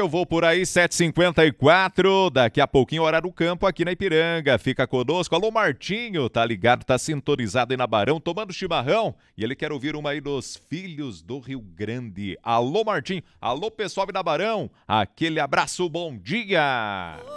eu vou por aí, 7h54. Daqui a pouquinho, hora do campo aqui na Ipiranga. Fica conosco. Alô, Martinho, tá ligado, tá sintonizado aí na Barão, tomando chimarrão. E ele quer ouvir uma aí dos Filhos do Rio Grande. Alô, Martinho. Alô, pessoal da Barão. Aquele abraço, bom dia.